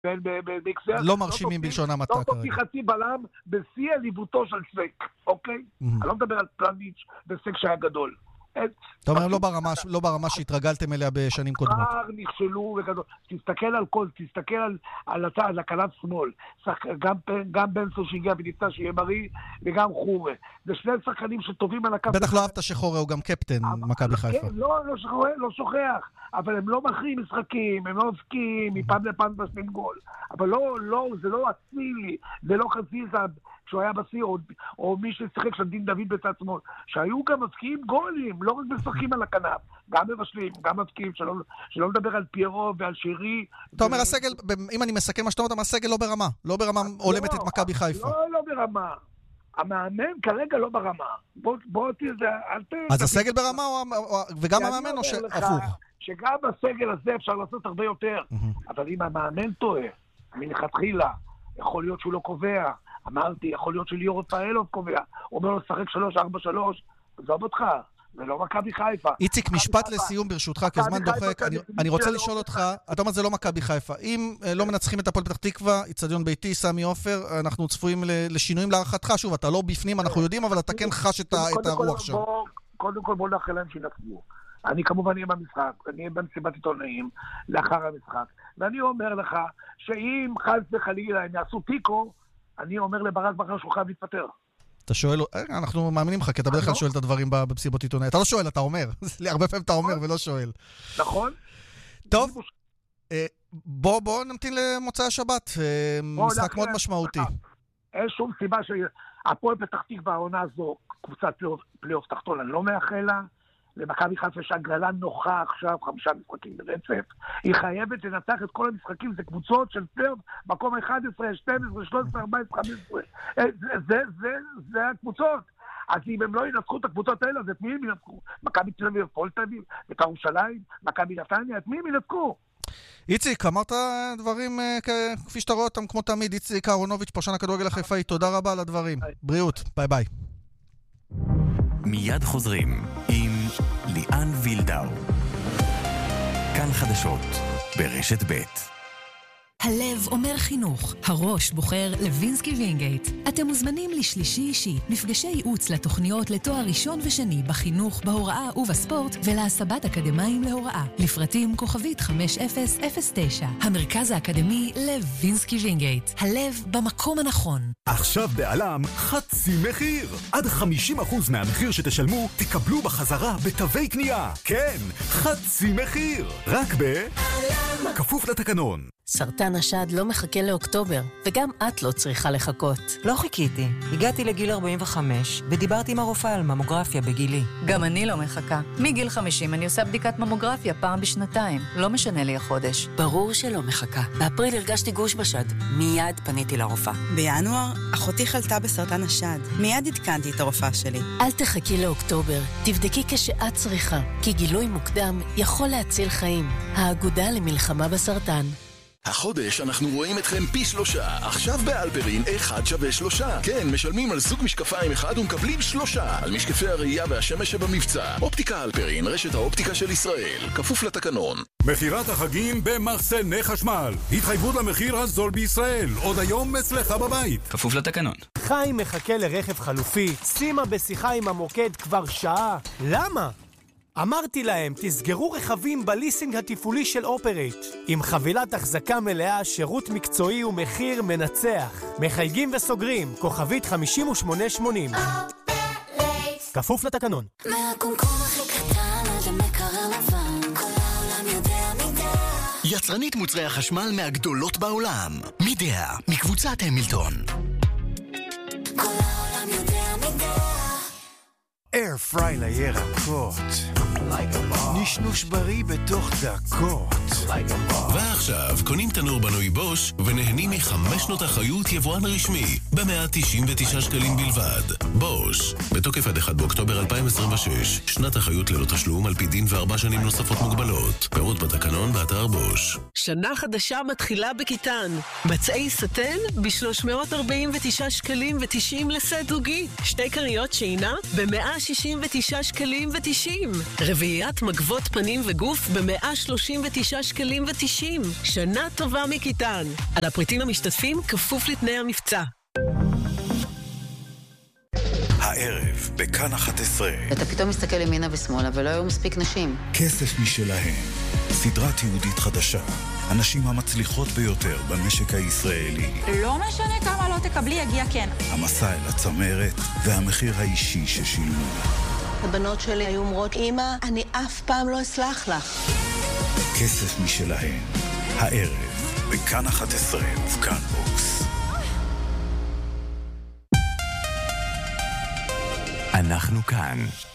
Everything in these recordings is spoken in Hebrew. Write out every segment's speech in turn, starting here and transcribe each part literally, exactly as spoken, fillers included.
לא מרשימים בלשון המעטה כרגע. לא תופי חצי בלם בשיא עליבותו של סק, אוקיי? אני לא מדבר על פלניץ' וסק שהיה גדול. אתה אומר, לא ברמה שהתרגלתם אליה בשנים קודמות. נכשלו וגדול. תסתכל על כל, תסתכל על הצד, לקלת שמאל. גם בנסו שהגיע ונפצע שיהיה בריא, וגם חורה. זה שני שחקנים שטובים על הקו. בטח לא אהבת שחורה, הוא גם קפטן מכבי חיפה. לא שוכח, אבל הם לא מכריעים משחקים, הם לא עוסקים, מפעם לפעם בשנים גול. אבל לא, זה לא אצילי, זה לא חזיזה כשהוא היה בסיר, או מי ששיחק של דין דוד בצד שמאל, שהיו גם מבקיעים גולים, לא רק משחקים על הכנף, גם מבשלים, גם מבקיעים, שלא, שלא לדבר על פיירו ועל שירי. אתה אומר, הסגל, אם אני מסכם מה שאתה אומר, הסגל לא ברמה, לא ברמה עולמת את מכבי חיפה. לא, לא ברמה. המאמן כרגע לא ברמה. בוא, בוא תראה, אל ת... אז הסגל ברמה, וגם המאמן או שהפוך? שגם בסגל הזה אפשר לעשות הרבה יותר, אבל אם המאמן טועה, מלכתחילה, יכול להיות שהוא לא קובע, אמרתי, יכול להיות שליאור רפאלוב קובע, אומר לו, שחק שלוש ארבע שלוש, עזוב אותך, זה לא מכבי חיפה. איציק, משפט לסיום ברשותך, כי הזמן דוחק, אני רוצה לשאול אותך, אתה אומר, זה לא מכבי חיפה, אם לא מנצחים את הפועל פתח תקווה, אצטדיון ביתי, סמי עופר, אנחנו צפויים לשינויים להערכתך, שוב, אתה לא בפנים, אנחנו יודעים, אבל אתה כן חש את הרוח שם. קודם כל בוא נאחל להם שינצחו. אני כמובן אהיה במשחק, אני אהיה במסיבת עיתונאים לאחר המשחק, ואני אומר לך שאם חס וחלילה הם יעשו תיקו, אני אומר לברק בכר שהוא חייב להתפטר. אתה שואל, אנחנו מאמינים לך, כי אתה בדרך כלל שואל את הדברים במסיבות עיתונאים. אתה לא שואל, אתה אומר. הרבה פעמים אתה אומר ולא שואל. נכון. טוב, בוא נמתין למוצאי השבת. משחק מאוד משמעותי. אין שום סיבה שהפועל פתח תקווה העונה הזו, קבוצת פלייאוף תחתון, אני לא מאחל לה. למכבי חיפה שהגרלה נוחה עכשיו חמישה משחקים ברצף, היא חייבת לנצח את כל המשחקים, זה קבוצות של פלייאוף, מקום אחד עשרה, שתים עשרה, שלוש עשרה, ארבע עשרה, חמש עשרה, זה, זה, זה הקבוצות. אז אם הם לא ינצחו את הקבוצות האלה, אז את מי הם ינצחו? מכבי תל אביב, הפועל תל אביב, בית"ר ירושלים, מכבי נתניה, את מי הם ינצחו? איציק, אמרת דברים כפי שאתה רואה אותם כמו תמיד. איציק אהרונוביץ', פרשן הכדורגל החיפאי, תודה רבה על הדברים. בריאות, ביי ביי. מיד חוזרים עם ליאן וילדאו. כאן חדשות ברשת ב'. הלב אומר חינוך, הראש בוחר לוינסקי וינגייט. אתם מוזמנים לשלישי אישי, מפגשי ייעוץ לתוכניות לתואר ראשון ושני בחינוך, בהוראה ובספורט, ולהסבת אקדמיים להוראה. לפרטים כוכבית חמש אפס אפס תשע. המרכז האקדמי לוינסקי וינגייט. הלב במקום הנכון. עכשיו בעלם חצי מחיר. עד חמישים אחוז מהמחיר שתשלמו תקבלו בחזרה בתווי קנייה. כן, חצי מחיר. רק בעלם. כפוף לתקנון. סרטן השד לא מחכה לאוקטובר, וגם את לא צריכה לחכות. לא חיכיתי. הגעתי לגיל ארבעים וחמש, ודיברתי עם הרופאה על ממוגרפיה בגילי. גם אני לא מחכה. מגיל חמישים אני עושה בדיקת ממוגרפיה פעם בשנתיים. לא משנה לי החודש. ברור שלא מחכה. באפריל הרגשתי גוש בשד. מיד פניתי לרופאה. בינואר, אחותי חלתה בסרטן השד. מיד התקנתי את הרופאה שלי. אל תחכי לאוקטובר. תבדקי כשאת צריכה, כי גילוי מוקדם יכול להציל חיים. האגודה למלחמה בסרטן. החודש אנחנו רואים אתכם פי שלושה. עכשיו באלפרין אחד שווה שלושה. כן, משלמים על סוג משקפיים אחד ומקבלים שלושה על משקפי הראייה והשמש שבמבצע. אופטיקה אלפרין, רשת האופטיקה של ישראל, כפוף לתקנון. מחירת החגים במחסני חשמל. התחייבות למחיר הזול בישראל. עוד היום אצלך בבית. כפוף לתקנון. חיים מחכה לרכב חלופי. שימה בשיחה עם המוקד כבר שעה. למה? אמרתי להם, תסגרו רכבים בליסינג התפעולי של אופרייט. עם חבילת החזקה מלאה, שירות מקצועי ומחיר מנצח. מחייגים וסוגרים, כוכבית חמישים ושמונה שמונים. אופרייט. כפוף לתקנון. מהקומקום הכי קטן עד המקרר לבן, כל העולם יודע מידע. יצרנית מוצרי החשמל מהגדולות בעולם. מידע, מקבוצת המילטון. כל העולם יודע מידע. אייר פריי לירקות, נשנוש בריא בתוך דקות. ועכשיו קונים תנור בנוי בוש ונהנים מחמש שנות אחריות יבואן רשמי ב-מאה תשעים ותשעה שקלים בלבד. בוש, בתוקף עד אחד באוקטובר אלפיים עשרים ושש, שנת אחריות ללא תשלום על פי דין וארבע שנים נוספות מוגבלות. פירוט בתקנון באתר בוש. שנה חדשה מתחילה בכיתן. מצעי סטן ב-שלוש מאות ארבעים ותשעה שקלים ותשעים לסט זוגי. שתי קריות שינה ב-מאה שישים ותשעה שקלים ותשעים. רביעיית מגבות פנים וגוף ב-מאה שלושים ותשעה שקלים ותשעים. שנה טובה מקיטן. על הפריטים המשתתפים כפוף לתנאי המבצע. הערב בכאן אחת עשרה. אתה פתאום מסתכל ימינה ושמאלה ולא היו מספיק נשים. כסף משלהם. סדרת יהודית חדשה. הנשים המצליחות ביותר במשק הישראלי. לא משנה כמה לא תקבלי, יגיע כן. המסע אל הצמרת והמחיר האישי ששילמו. הבנות שלי היו אומרות, אמא, אני אף פעם לא אסלח לך. כסף משלהם. הערב בכאן אחת עשרה ובכאן בוקס. אנחנו כאן.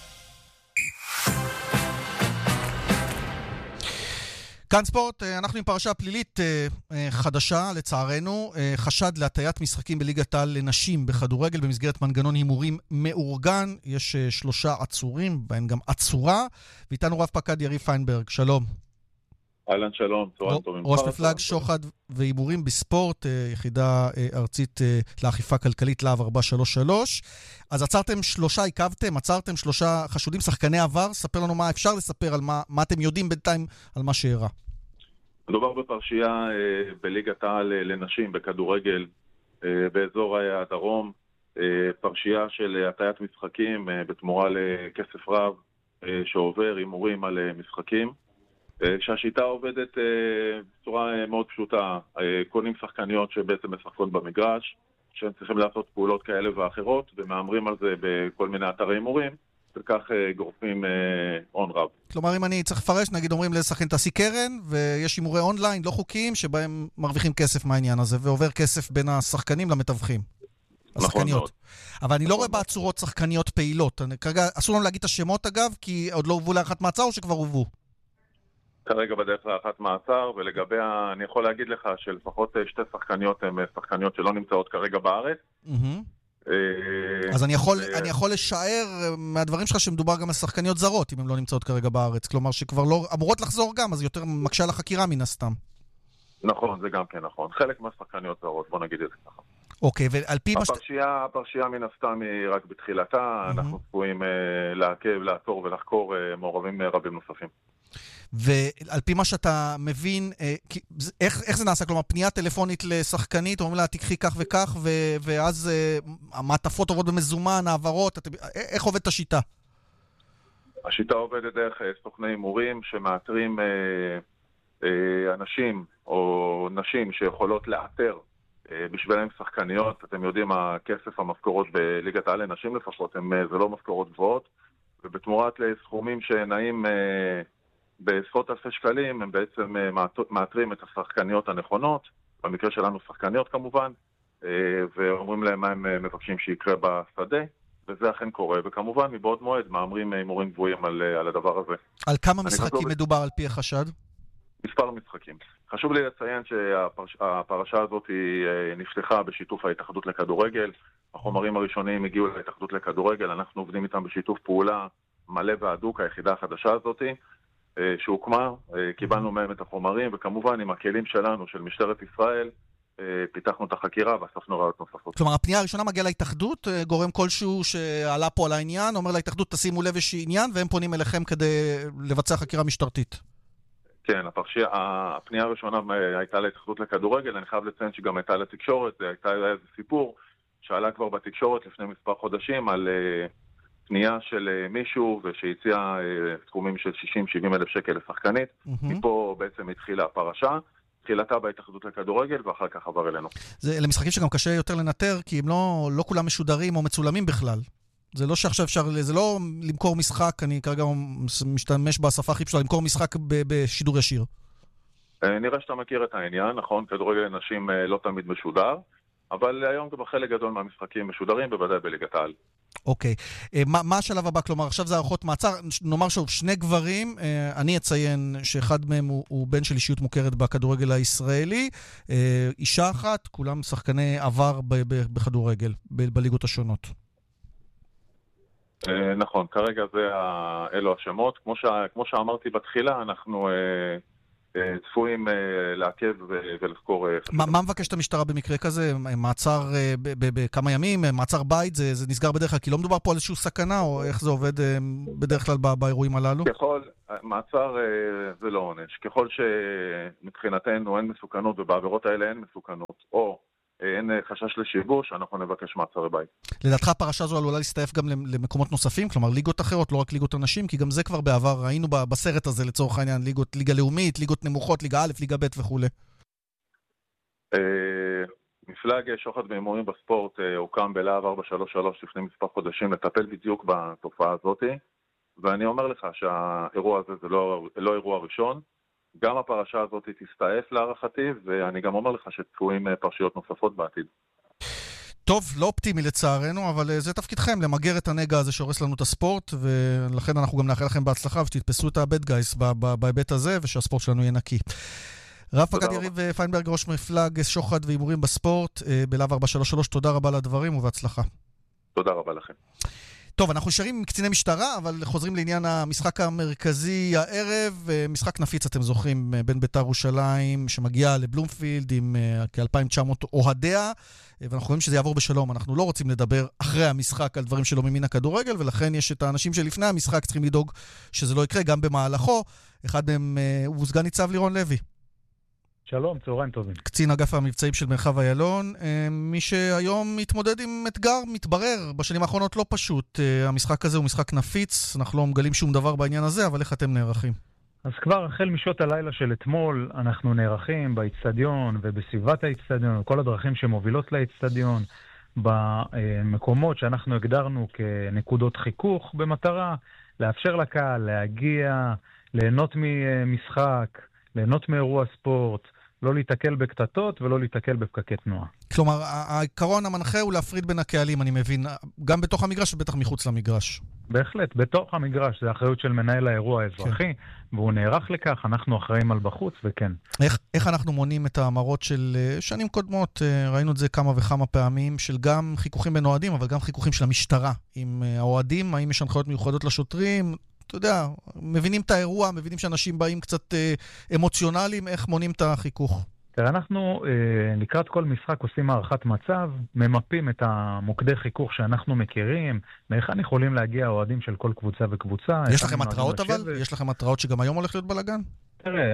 כאן ספורט, אנחנו עם פרשה פלילית חדשה לצערנו, חשד להטיית משחקים בליגת העל לנשים בכדורגל במסגרת מנגנון הימורים מאורגן. יש שלושה עצורים, בהן גם עצורה, ואיתנו רב פקד יריב פיינברג. שלום. אהלן, שלום, צהריים טובים. ראש מפלג שוחד והימורים בספורט, יחידה ארצית לאכיפה כלכלית להב ארבע שלוש שלוש. אז עצרתם שלושה, עיכבתם, עצרתם שלושה חשודים, שחקני עבר. ספר לנו מה אפשר לספר על מה, מה אתם יודעים בינתיים על מה שאירע. מדובר בפרשייה בליגת העל לנשים בכדורגל באזור הדרום, פרשייה של הטיית משחקים בתמורה לכסף רב שעובר הימורים על משחקים. שהשיטה עובדת בצורה מאוד פשוטה, קונים שחקניות שבעצם משחקות במגרש, שהם צריכים לעשות פעולות כאלה ואחרות, ומאמרים על זה בכל מיני אתרי הימורים, וכך גורפים הון רב. כלומר, אם אני צריך לפרש, נגיד אומרים לשחקן תעשי קרן, ויש הימורי אונליין לא חוקיים, שבהם מרוויחים כסף מהעניין הזה, ועובר כסף בין השחקנים למתווכים. נכון מאוד. אבל אני לא רואה בעצורות שחקניות פעילות. כרגע אסור לנו להגיד את השמות אגב, כי עוד לא הובאו להארכת מעצר או שכבר הובאו? כרגע בדרך להארכת מעצר, ולגבי, אני יכול להגיד לך שלפחות שתי שחקניות הן שחקניות שלא נמצאות כרגע בארץ. אז אני יכול, אני יכול לשער מהדברים שלך שמדובר גם על שחקניות זרות, אם הן לא נמצאות כרגע בארץ. כלומר שכבר לא אמורות לחזור גם, אז יותר מקשה על החקירה מן הסתם. נכון, זה גם כן נכון. חלק מהשחקניות זרות, בוא נגיד את זה ככה. אוקיי, ועל פי... הפרשייה, הפרשייה מן הסתם היא רק בתחילתה, אנחנו צפויים לעכב, לעצור ולחקור מעורבים רבים נוספים. ועל פי מה שאתה מבין, איך, איך זה נעשה? כלומר, פנייה טלפונית לשחקנית, אומרים לה, תקחי כך וכך, ו- ואז המעטפות עוברות במזומן, העברות, את, איך עובדת השיטה? השיטה עובדת דרך סוכני הימורים שמאתרים אה, אה, אנשים או נשים שיכולות לאתר אה, בשבילם שחקניות. אתם יודעים, הכסף, המשכורות בליגת העל לנשים לפחות, הם, זה לא משכורות גבוהות, ובתמורת לסכומים שנעים... אה, בעשרות אלפי שקלים הם בעצם מאתרים את השחקניות הנכונות, במקרה שלנו שחקניות כמובן, ואומרים להם מה הם מבקשים שיקרה בשדה, וזה אכן קורה, וכמובן מבעוד מועד מאמרים הימורים גבוהים על, על הדבר הזה. על כמה משחקים מדובר על פי החשד? מספר משחקים. חשוב לי לציין שהפרשה הזאת נפתחה בשיתוף ההתאחדות לכדורגל, החומרים הראשונים הגיעו להתאחדות לכדורגל, אנחנו עובדים איתם בשיתוף פעולה מלא והדוק, היחידה החדשה הזאת, שהוקמה, קיבלנו מהם את החומרים, וכמובן עם הכלים שלנו, של משטרת ישראל, פיתחנו את החקירה ואספנו ראיות נוספות. כלומר, הפנייה הראשונה מגיעה להתאחדות, גורם כלשהו שעלה פה על העניין, אומר להתאחדות, תשימו לב יש עניין, והם פונים אליכם כדי לבצע חקירה משטרתית. כן, הפרשייה, הפנייה הראשונה הייתה להתאחדות לכדורגל, אני חייב לציין שגם הייתה לתקשורת, הייתה איזה סיפור שעלה כבר בתקשורת לפני מספר חודשים על... פנייה של מישהו ושהציע תחומים של שישים שבעים אלף שקל לשחקנית. מפה בעצם התחילה הפרשה, תחילתה בהתאחדות לכדורגל ואחר כך עבר אלינו. זה למשחקים שגם קשה יותר לנטר, כי הם לא, לא כולם משודרים או מצולמים בכלל. זה לא שעכשיו אפשר, זה לא למכור משחק, אני כרגע משתמש בשפה הכי פשוטה, למכור משחק בשידור ישיר. נראה שאתה מכיר את העניין, נכון? כדורגל לנשים לא תמיד משודר, אבל היום גם חלק גדול מהמשחקים משודרים, בוודאי בליגת העל. אוקיי. מה, מה השלב הבא? כלומר, עכשיו זה הערכות מעצר. נאמר שוב, שני גברים, אני אציין שאחד מהם הוא, הוא בן של אישיות מוכרת בכדורגל הישראלי, אישה אחת, כולם שחקני עבר ב, ב, בכדורגל, ב, בליגות השונות. נכון, כרגע זה אלו השמות. כמו, ש, כמו שאמרתי בתחילה, אנחנו צפויים לעכב ולחקור. מה מבקשת המשטרה במקרה כזה? מעצר בכמה ימים? מעצר בית? זה נסגר בדרך כלל? כי לא מדובר פה על איזשהו סכנה, או איך זה עובד בדרך כלל באירועים הללו? ככל, מעצר זה לא עונש. ככל שמבחינתנו אין מסוכנות, ובעבירות האלה אין מסוכנות, או אין חשש לשיבוש, אנחנו נבקש מעצר בית. לדעתך הפרשה הזו עלולה להסתעף גם למקומות נוספים? כלומר, ליגות אחרות, לא רק ליגות הנשים, כי גם זה כבר בעבר, ראינו בסרט הזה לצורך העניין, ליגות, ליגה לאומית, ליגות נמוכות, ליגה א', ליגה ב' וכו'. מפלג שוחד והימורים בספורט הוקם בלהב ארבע שלוש שלוש לפני מספר חודשים לטפל בדיוק בתופעה הזאת, ואני אומר לך שהאירוע הזה זה לא, לא אירוע ראשון, גם הפרשה הזאת תסתעף להערכתי, ואני גם אומר לך שצפויים פרשיות נוספות בעתיד. טוב, לא אופטימי לצערנו, אבל זה תפקידכם למגר את הנגע הזה שהורס לנו את הספורט, ולכן אנחנו גם נאחל לכם בהצלחה, ושתתפסו את הבד גייס בהיבט הזה, ושהספורט שלנו יהיה נקי. רב פקד יריב פיינברג, ראש מפלג שוחד והימורים בספורט, בלהב ארבע שלוש שלוש, תודה רבה לדברים ובהצלחה. תודה רבה לכם. טוב, אנחנו נשארים עם קציני משטרה, אבל חוזרים לעניין המשחק המרכזי הערב, משחק נפיץ, אתם זוכרים, בין בית"ר ירושלים, שמגיע לבלומפילד עם כ-אלפיים ותשע מאות אוהדיה, ואנחנו רואים שזה יעבור בשלום. אנחנו לא רוצים לדבר אחרי המשחק על דברים שלא ממין הכדורגל, ולכן יש את האנשים שלפני המשחק צריכים לדאוג שזה לא יקרה, גם במהלכו. אחד מהם הוא סגן ניצב לירון לוי. שלום, צהריים טובים. קצין אגף המבצעים של מרחב איילון, מי שהיום מתמודד עם אתגר, מתברר, בשנים האחרונות לא פשוט. המשחק הזה הוא משחק נפיץ, אנחנו לא מגלים שום דבר בעניין הזה, אבל איך אתם נערכים? אז כבר החל משעות הלילה של אתמול, אנחנו נערכים באצטדיון ובסביבת האצטדיון, כל הדרכים שמובילות לאצטדיון, במקומות שאנחנו הגדרנו כנקודות חיכוך, במטרה לאפשר לקהל להגיע, ליהנות ממשחק, ליהנות מאירוע ספורט, לא להתקל בקטטות ולא להתקל בפקקי תנועה. כלומר, העיקרון המנחה הוא להפריד בין הקהלים, אני מבין, גם בתוך המגרש ובטח מחוץ למגרש. בהחלט, בתוך המגרש, זה האחריות של מנהל האירוע האזרחי, כן. והוא נערך לכך, אנחנו אחראים על בחוץ, וכן. איך, איך אנחנו מונים את המראות של שנים קודמות, ראינו את זה כמה וכמה פעמים, של גם חיכוכים בין אוהדים, אבל גם חיכוכים של המשטרה עם האוהדים, האם יש הנחיות מיוחדות לשוטרים, אתה יודע, מבינים את האירוע, מבינים שאנשים באים קצת אה, אמוציונליים, איך מונים את החיכוך? תראה, אנחנו אה, לקראת כל משחק עושים הערכת מצב, ממפים את המוקדי חיכוך שאנחנו מכירים, מאיכן יכולים להגיע האוהדים של כל קבוצה וקבוצה. יש לכם התראות אבל? ו... יש לכם התראות שגם היום הולך להיות בלגן? תראה,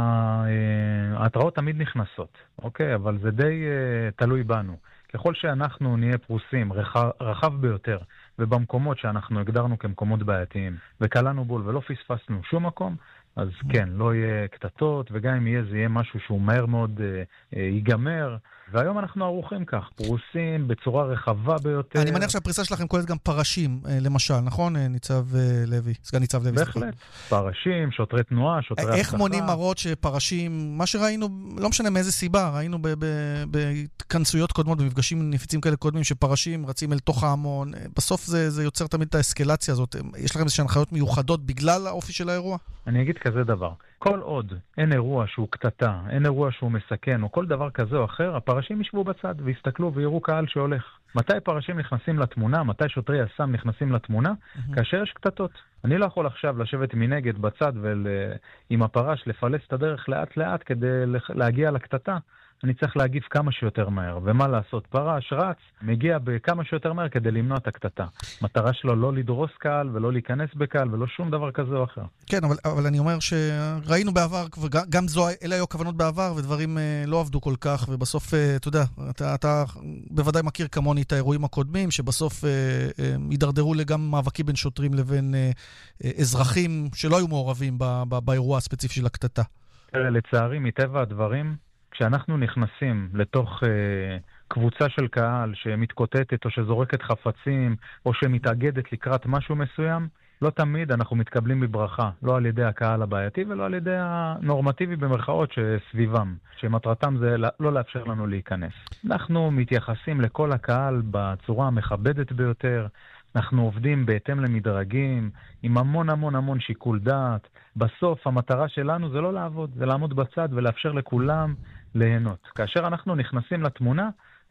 ההתראות תמיד נכנסות, אוקיי? אבל זה די אה, תלוי בנו. ככל שאנחנו נהיה פרוסים רחב, רחב ביותר, ובמקומות שאנחנו הגדרנו כמקומות בעייתיים, וקלענו בול ולא פספסנו שום מקום, אז כן, לא יהיה קטטות, וגם אם יהיה, זה יהיה משהו שהוא מהר מאוד אה, אה, ייגמר, והיום אנחנו ערוכים כך, פרוסים בצורה רחבה ביותר. אני מניח שהפריסה שלכם כוללת גם פרשים, אה, למשל, נכון, ניצב אה, לוי, סגן ניצב לוי. בהחלט, פרשים, שוטרי תנועה, שוטרי אבטחה. איך מונים מראות שפרשים, מה שראינו, לא משנה מאיזה סיבה, ראינו בהתכנסויות קודמות, במפגשים נפיצים כאלה קודמים, שפרשים רצים אל תוך ההמון, בסוף זה, זה יוצר תמיד את האסקלציה הזאת. יש לכם איזושהי הנחיות מיוחדות בגלל האופי של האירוע? אני אגיד כזה דבר. כל עוד אין אירוע שהוא קטטה, אין אירוע שהוא מסכן, או כל דבר כזה או אחר, הפרשים ישבו בצד ויסתכלו ויראו קהל שהולך. מתי פרשים נכנסים לתמונה, מתי שוטרי הסם נכנסים לתמונה, mm-hmm. כאשר יש קטטות. אני לא יכול עכשיו לשבת מנגד בצד ועם הפרש לפלס את הדרך לאט לאט כדי להגיע לקטטה. אני צריך להגיב כמה שיותר מהר. ומה לעשות? פרש, רץ, מגיע בכמה שיותר מהר כדי למנוע את הקטטה. מטרה שלו לא לדרוס קהל ולא להיכנס בקהל ולא שום דבר כזה או אחר. כן, אבל, אבל אני אומר שראינו בעבר, גם זו, אלה היו כוונות בעבר ודברים לא עבדו כל כך, ובסוף, אתה יודע, אתה, אתה בוודאי מכיר כמוני את האירועים הקודמים, שבסוף הידרדרו לגם מאבקים בין שוטרים לבין אזרחים שלא היו מעורבים באירוע הספציפי של הקטטה. לצערי, מטבע הדברים, כשאנחנו נכנסים לתוך uh, קבוצה של קהל שמתקוטטת או שזורקת חפצים או שמתאגדת לקראת משהו מסוים, לא תמיד אנחנו מתקבלים בברכה, לא על ידי הקהל הבעייתי ולא על ידי הנורמטיבי במרכאות שסביבם, שמטרתם זה לא לאפשר לנו להיכנס. אנחנו מתייחסים לכל הקהל בצורה המכבדת ביותר, אנחנו עובדים בהתאם למדרגים, עם המון המון המון שיקול דעת. בסוף המטרה שלנו זה לא לעבוד, זה לעמוד בצד ולאפשר לכולם ליהנות. כאשר אנחנו נכנסים לתמונה,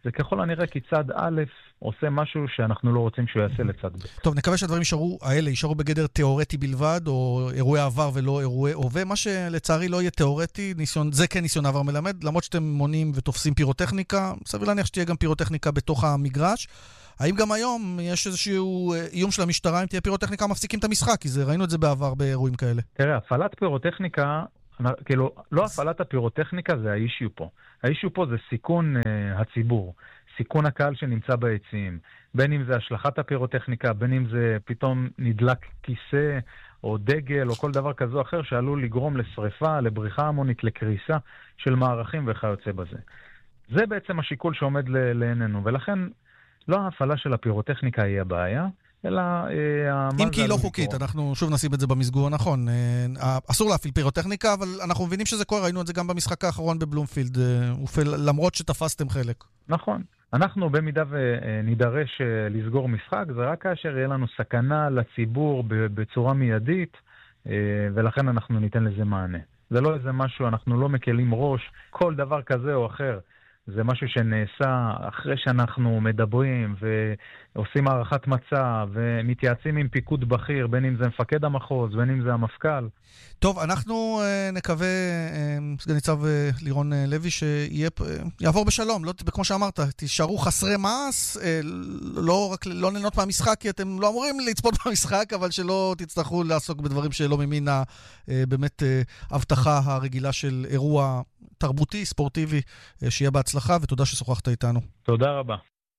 זה ככל הנראה כי צד א' עושה משהו שאנחנו לא רוצים שהוא יעשה לצד ב'. טוב, נקווה שהדברים יישארו, האלה יישארו בגדר תיאורטי בלבד, או אירועי עבר ולא אירועי הווה, מה שלצערי לא יהיה תיאורטי, ניסיון, זה כן ניסיון עבר מלמד, למרות שאתם מונים ותופסים פירוטכניקה, סביר להניח שתהיה גם פירוטכניקה בתוך המגרש. האם גם היום יש איזשהו איום של המשטרה, אם תהיה פירוטכניקה, מפסיקים את המשחק? כי זה, ראינו את זה בעבר באירועים כאלה. תראה, הפעלת פירוטכניקה, כאילו, לא הפעלת הפירוטכניקה זה האישיו פה. האישיו פה זה סיכון uh, הציבור, סיכון הקהל שנמצא ביציעים. בין אם זה השלכת הפירוטכניקה, בין אם זה פתאום נדלק כיסא או דגל או כל דבר כזה או אחר שעלול לגרום לשריפה, לבריחה המונית, לקריסה של מערכים וכיוצא בזה. זה בעצם השיקול שעומד לעינינו, ולכן לא ההפעלה של הפירוטכניקה היא הבעיה, אלא... אם כי היא לא חוקית, אנחנו שוב נשים את זה במסגור הנכון. אסור להפעיל פירוטכניקה, אבל אנחנו מבינים שזה קורה, ראינו את זה גם במשחק האחרון בבלומפילד, למרות שתפסתם חלק. נכון. אנחנו במידה ונידרש לסגור משחק, זה רק כאשר יהיה לנו סכנה לציבור בצורה מיידית, ולכן אנחנו ניתן לזה מענה. זה לא איזה משהו, אנחנו לא מקלים ראש, כל דבר כזה או אחר. זה משהו שנעשה אחרי שאנחנו מדברים ועושים הערכת מצב ומתייעצים עם פיקוד בכיר, בין אם זה מפקד המחוז, בין אם זה המפכ"ל. טוב, אנחנו uh, נקווה, uh, סגן ניצב uh, לירון uh, לוי, שיעבור בשלום. לא, כמו שאמרת, תישארו חסרי מעש, uh, לא רק לא ליהנות מהמשחק, כי אתם לא אמורים לצפות במשחק, אבל שלא תצטרכו לעסוק בדברים שלא ממין uh, באמת uh, הבטחה הרגילה של אירוע תרבותי, ספורטיבי, uh, שיהיה בהצלחה, ותודה ששוחחת איתנו. תודה רבה.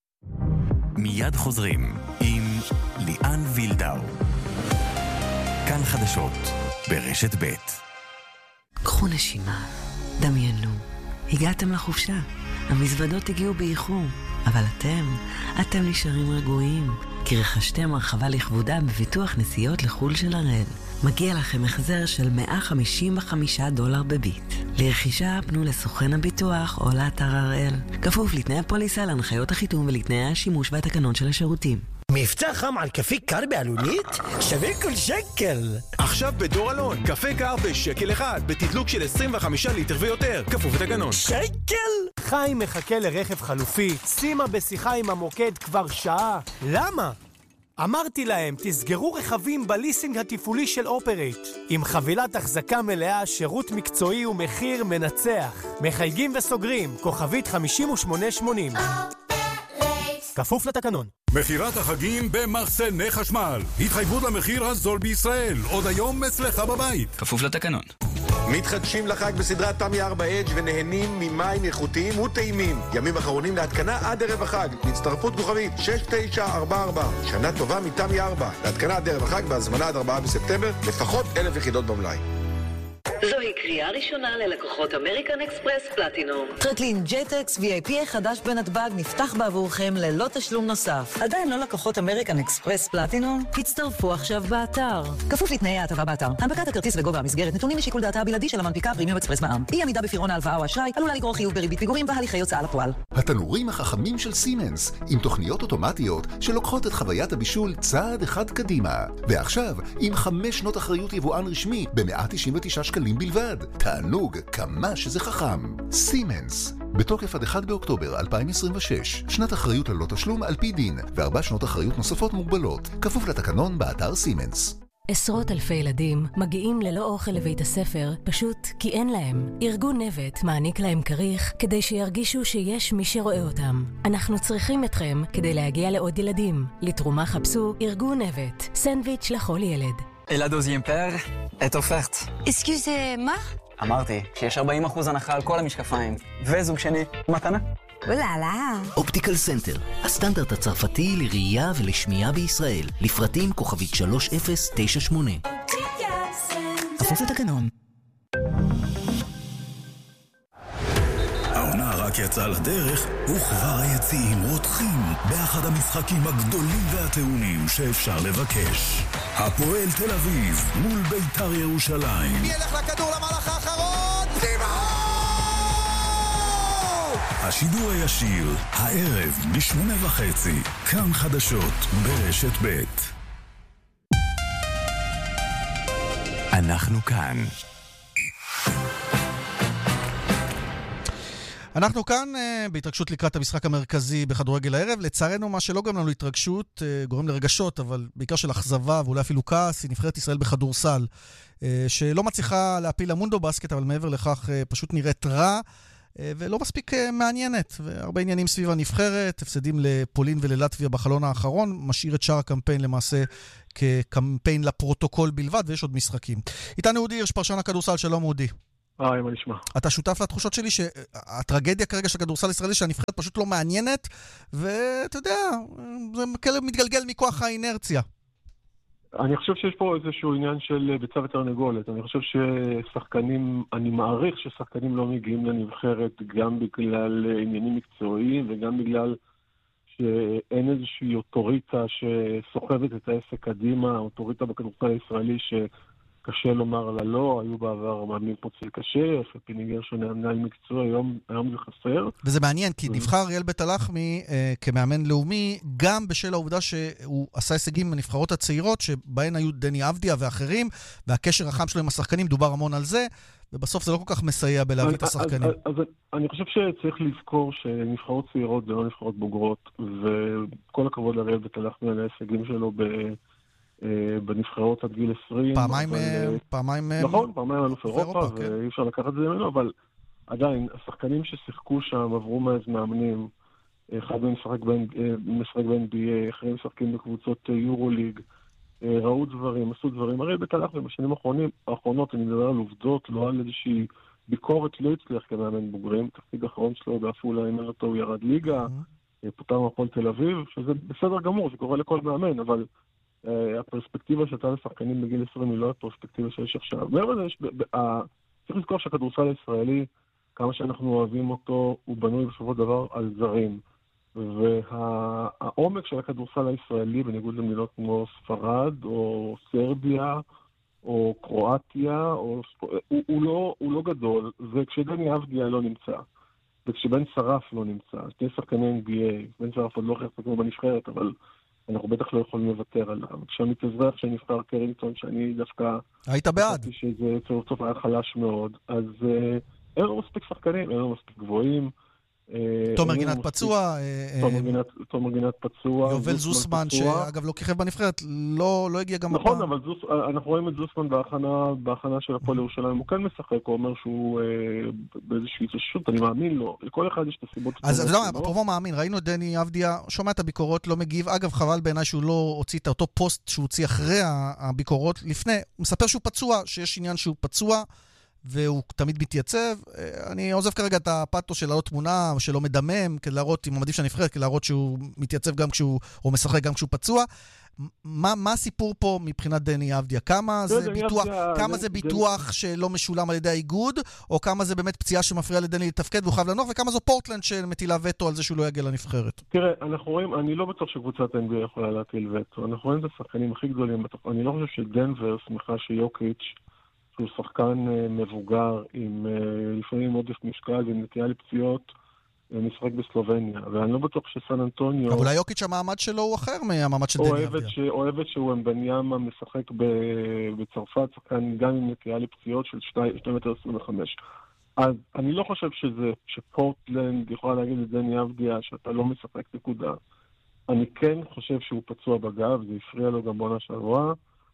מיד חוזרים עם ליאן וילדאו. כאן חדשות ברשת ב'. קחו נשימה, דמיינו, הגעתם לחופשה, המזוודות הגיעו באיחור, אבל אתם, אתם נשארים רגועים, כי רכשתם הרחבה לכבודה בביטוח נסיעות לחול של הראל. מגיע לכם החזר של מאה חמישים וחמישה דולר בביט. לרכישה פנו לסוכן הביטוח או לאתר הראל. כפוף לתנאי הפוליסה, להנחיות החיתום ולתנאי השימוש והתקנון של השירותים. מבצע חם על קפה קר בעלונית? שווה כל שקל. עכשיו בדור אלון, קפה קר בשקל אחד, בתדלוק של עשרים וחמישה ליטר ויותר, כפוף לתקנון. שקל! חיים מחכה לרכב חלופי, שימה בשיחה עם המוקד כבר שעה. למה? אמרתי להם, תסגרו רכבים בליסינג התפעולי של אופרייט. עם חבילת החזקה מלאה, שירות מקצועי ומחיר מנצח. מחייגים וסוגרים, כוכבית חמישים ושמונה שמונים. כפוף לתקנון. מחירת החגים במחסני חשמל. התחייבות למחיר הזול בישראל. עוד היום אצלך בבית. כפוף לתקנון. מתחדשים לחג בסדרת תמי ארבע אדג' ונהנים ממים איכותיים וטעימים. ימים אחרונים להתקנה עד ערב החג. להצטרפות כוכבית שש תשע ארבע ארבע. שנה טובה מתמי ארבע. להתקנה עד ערב החג בהזמנה עד ארבעה בספטמבר. לפחות אלף יחידות במלאי. זוהי קריאה ראשונה ללקוחות אמריקן אקספרס פלטינום. טרקלין ג'טקס וי איי פי החדש בנתב"ג נפתח בעבורכם ללא תשלום נוסף. עדיין לא לקוחות אמריקן אקספרס פלטינום? הצטרפו עכשיו באתר. כפוף לתנאי ההטבה באתר. הנפקת הכרטיס וגובה המסגרת נתונים לשיקול דעתה הבלעדי של המנפיקה פרימיום אקספרס בע"מ. אי עמידה בפירעון ההלוואה או אשראי עלולה לגרור חיוב בריבית פיגורים והליכי הוצאה לפועל. התנורים החכמים של סימנס, עם תוכניות אוטומטיות שלוקחות את חוויית הבישול צעד אחד קדימה. ועכשיו, עם חמש שנות אחריות יבואן רשמי ב-מאה תשעים ותשעה שקלים בלבד. תענוג כמה שזה חכם. סימנס. בתוקף עד אחד באוקטובר אלפיים עשרים ושש. שנת אחריות ללא תשלום על פי דין, וארבע שנות אחריות נוספות מוגבלות. כפוף לתקנון באתר סימנס. עשרות אלפי ילדים מגיעים ללא אוכל לבית הספר פשוט כי אין להם. ארגון נבט מעניק להם כריך כדי שירגישו שיש מי שרואה אותם. אנחנו צריכים אתכם כדי להגיע לעוד ילדים. לתרומה חפשו ארגון נבט. סנדוויץ' לכל ילד. Et la deuxième paire est offerte. Excusez-moi? אמרתי שיש ארבעים אחוז הנחה על כל המשקפיים. וזוג שני, מתנה. וואלה. אופטיקל סנטר, הסטנדרט הצרפתי לראייה ולשמיעה בישראל. לפרטים כוכבית שלוש אפס תשע שמונה. כפוף לתקנון. העונה רק יצאה לדרך, וכבר היציעים רותחים באחד המשחקים הגדולים והטעונים שאפשר לבקש. הפועל תל אביב מול בית"ר ירושלים. מי ילך לכדור למהלך האחרון? דיבו! השידור הישיר, הערב בשמונה וחצי, כאן חדשות ברשת ב'. אנחנו כאן. אנחנו כאן uh, בהתרגשות לקראת המשחק המרכזי בכדורגל הערב. לצערנו מה שלא גורם לנו להתרגשות, uh, גורם לרגשות, אבל בעיקר של אכזבה ואולי אפילו כעס, היא נבחרת ישראל בכדורסל, uh, שלא מצליחה להפיל למונדו בסקט, אבל מעבר לכך uh, פשוט נראית רע, uh, ולא מספיק uh, מעניינת. והרבה עניינים סביב הנבחרת, הפסדים לפולין וללטביה בחלון האחרון, משאיר את שאר הקמפיין למעשה כקמפיין לפרוטוקול בלבד, ויש עוד משחקים. איתנו אודי הירש, פרשן הכדורסל. שלום אודי. היי, מה נשמע? אתה שותף לתחושות שלי שהטרגדיה כרגע של הכדורסל הישראלי, שהנבחרת פשוט לא מעניינת, ואתה יודע, זה מתגלגל מכוח האינרציה. אני חושב שיש פה איזשהו עניין של ביצה ותרנגולת. אני חושב ששחקנים, אני מעריך ששחקנים לא מגיעים לנבחרת גם בגלל עניינים מקצועיים, וגם בגלל שאין איזושהי אוטוריטה שסוחבת את העסק קדימה, אוטוריטה בכדורסל הישראלי ש... קשה לומר לה לא, היו בעבר מאמנים כמו ציל קשה, פיני גרשון היה מנהל מקצוע, היום, היום זה חסר. וזה מעניין, כי נבחר אריאל בית הלחמי אה, כמאמן לאומי, גם בשל העובדה שהוא עשה הישגים בנבחרות הצעירות, שבהן היו דני אבדיה ואחרים, והקשר החם שלו עם השחקנים, דובר המון על זה, ובסוף זה לא כל כך מסייע בלהביא את השחקנים. אז, אז, אז אני חושב שצריך לזכור שנבחרות צעירות זה לא נבחרות בוגרות, וכל הכבוד לאריאל בית הלחמי על ההישגים שלו ב... בנבחרות עד גיל עשרים. פעמיים, פעמיים... נכון, פעמיים אלוף אירופה, ואי אפשר לקחת את זה ממנו, אבל עדיין, השחקנים ששיחקו שם עברו מאז מאמנים, אחד מהם משחק ב-אן בי איי, אחרים משחקים בקבוצות יורוליג, ראו דברים, עשו דברים. הרי בטח בשנים האחרונות, אני מדבר על עובדות, לא על איזושהי ביקורת, לא הצליח כמאמן בוגרים, תפקיד האחרון שלו בעפולה, אם אין אותו, הוא ירד ליגה, פוטר מהפועל תל אביב, שזה בסדר גמור, זה קורה לכל מאמן, אבל הפרספקטיבה שאתה לשחקנים בגיל עשרים היא לא הפרספקטיבה שיש עכשיו. מעבר לזה, צריך לזכור שהכדורסל הישראלי, כמה שאנחנו אוהבים אותו, הוא בנוי בסופו של דבר על זרים. והעומק של הכדורסל הישראלי, בניגוד למדינות כמו ספרד, או סרביה, או קרואטיה, או... הוא, הוא, לא, הוא לא גדול, וכשדני אבדיה לא נמצא, וכשבן שרף לא נמצא, שני שחקני אן בי איי, בן שרף עוד לא חייב כמו בנבחרת, אבל... אנחנו בטח לא יכולים לוותר עליו. כשמתאזרח שנבחר קרינגטון, שאני דווקא... היית בעד. שזה צורצוף היה חלש מאוד, אז אין לו מספיק שחקנים, אין לו מספיק גבוהים. תומר גינת פצוע. תומר גינת פצוע. יובל זוסמן, שאגב לא כיכב בנבחרת, לא הגיע גם... נכון, אבל אנחנו רואים את זוסמן בהכנה של הפועל ירושלים. הוא כן משחק, הוא אומר שהוא באיזושהי התאוששות, אני מאמין לו. לכל אחד יש את הסיבות... אז לא, אפרופו מאמין, ראינו את דני אבדיה, שומע את הביקורות, לא מגיב. אגב, חבל בעיניי שהוא לא הוציא את אותו פוסט שהוא הוציא אחרי הביקורות. לפני, הוא מספר שהוא פצוע, שיש עניין שהוא פצוע, והוא תמיד מתייצב. אני עוזב כרגע את הפאטו של להראות תמונה, שלא מדמם, כדי להראות, עם המדים של הנבחרת, כדי להראות שהוא מתייצב גם כשהוא, או משחק גם כשהוא פצוע. מה, מה הסיפור פה מבחינת דני אבדיה? כמה זה ביטוח, כמה זה ביטוח שלא משולם על ידי האיגוד, או כמה זה באמת פציעה שמפריעה לדני לתפקד והוא חייב לנוח, וכמה זו פורטלנד שמטילה וטו על זה שהוא לא יגיע לנבחרת? תראה, אנחנו רואים, אני לא בטוח שקבוצת אן בי איי יכולה להטיל וטו. אנחנו רואים את השחקנים הכי גדולים. אני לא חושב שדנבר שמחה שיוקיץ' שהוא שחקן מבוגר עם לפעמים עודף משקל ועם נטייה לפציעות, משחק בסלובניה, ואני לא בטוח שסן אנטוניו... אבל אולי יוקיץ' המעמד שלו הוא אחר מהמעמד של דני אבדיה. אוהבת שהוא אמבניאמה משחק בצרפת, שחקן גם עם נטייה לפציעות של שתיים מטר עשרים וחמש. אז אני לא חושב שזה, שפורטלנד יכולה להגיד לדני אבדיה שאתה לא משחק נקודה. אני כן חושב שהוא פצוע בגב, זה הפריע לו גם בעונה שעברה,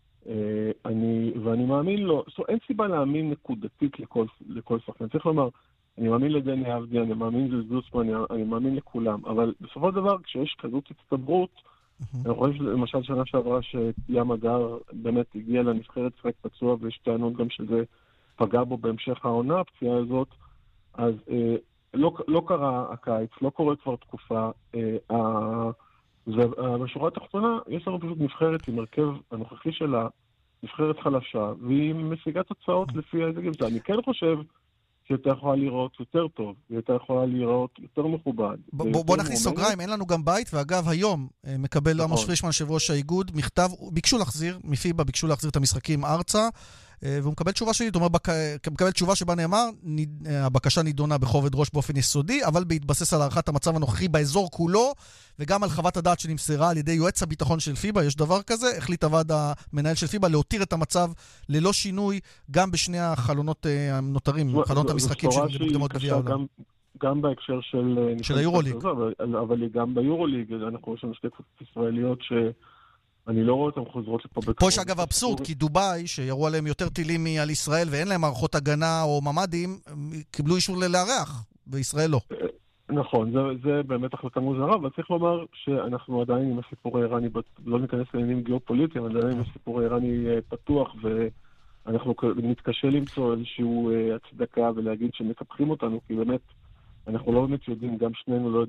אני, ואני מאמין לו, so, אין סיבה להאמין נקודתית לכל, לכל שחקן. צריך לומר, אני מאמין לדני אבדיה, אני מאמין לזוסמן, אני, אני מאמין לכולם, אבל בסופו של דבר, כשיש כזאת הצטברות, mm-hmm. אני חושב למשל שנה שעברה שים הדר באמת הגיע לנבחרת שחק פצוע, ויש טענות גם שזה פגע בו בהמשך העונה, הפציעה הזאת, אז אה, לא, לא קרה הקיץ, לא קורה כבר תקופה, אה, ובשורה התחתונה יש לנו פשוט נבחרת עם הרכב הנוכחי שלה, נבחרת חלשה, והיא משיגה תוצאות לפי ההישגים שלה. אני כן חושב שהייתה יכולה לראות יותר טוב, והייתה יכולה לראות יותר מכובד. בוא נכניס סוגריים, אין לנו גם בית, ואגב היום מקבל עמוס פרישמן, יושב ראש האיגוד, מכתב, ביקשו להחזיר, מפיבה ביקשו להחזיר את המשחקים ארצה, והוא מקבל תשובה שלי, הוא מקבל תשובה שבה נאמר, הבקשה נידונה בכובד ראש באופן יסודי, אבל בהתבסס על הערכת המצב הנוכחי באזור כולו, וגם על חוות הדעת שנמסרה על ידי יועץ הביטחון של פיבה, יש דבר כזה, החליט הוועד המנהל של פיבה להותיר את המצב ללא שינוי, גם בשני החלונות הנותרים, חלונות המשחקים של מוקדמות גביע העולם. גם בהקשר של... של היורוליג. אבל, אבל גם ביורוליג, אנחנו יש לנו שתי קבוצות ישראליות שאני לא רואה אותן חוזרות לפה בקרוב. פה יש אגב אבסורד, כי דובאי, שירו עליהם יותר טילים מעל ישראל, ואין להם מערכות הגנה או ממדים, קיבלו אישור לארח, וישראל לא. נכון, זה, זה באמת החלטה מוזרה, אבל צריך לומר שאנחנו עדיין עם הסיפור האיראני, לא ניכנס לעניינים גיאופוליטיים, עדיין עם הסיפור האיראני פתוח, ואנחנו נתקשה למצוא איזשהו הצדקה ולהגיד שמקפחים אותנו, כי באמת אנחנו לא באמת יודעים, גם שנינו לא,